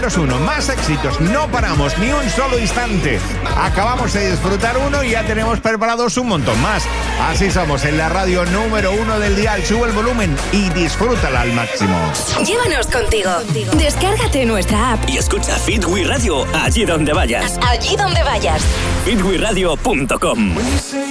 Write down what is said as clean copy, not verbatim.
201, más éxitos, no paramos ni un solo instante. Acabamos de disfrutar uno y ya tenemos preparados un montón más. Así somos en la radio número 1 del dial. Sube el volumen y disfrútala al máximo. Llévanos contigo. Descárgate nuestra app y escucha Fit We Radio allí donde vayas. Allí donde vayas. fitwiradio.com.